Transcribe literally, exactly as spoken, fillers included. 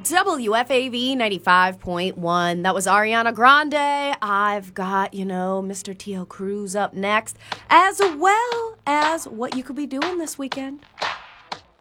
W F A V ninety-five point one. That was Ariana Grande. I've got, you know, Mister T L Cruz up next, as well as what you could be doing this weekend.